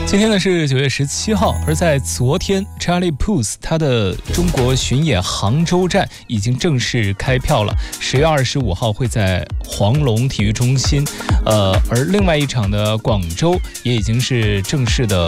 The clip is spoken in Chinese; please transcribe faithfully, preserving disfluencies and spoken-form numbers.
今天呢是九月十七号，而在昨天 Charlie Puth 他的中国巡演杭州站已经正式开票了，十月二十五号会在黄龙体育中心，呃，而另外一场的广州也已经是正式的